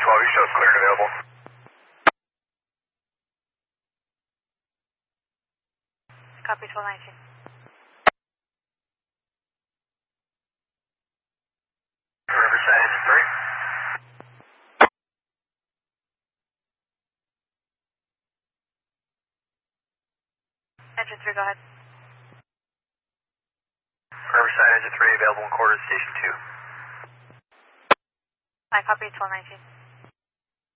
12, you show clear and available. Copy 1219. Riverside engine 3. Engine 3, go ahead. Riverside engine 3 available in quarters station 2. I copy 1219.